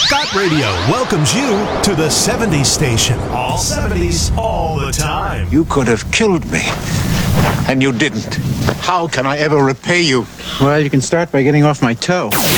Scott Radio welcomes you to the 70s station. All 70s, all the time. You could have killed me, and you didn't. How can I ever repay you? Well, you can start by getting off my toe.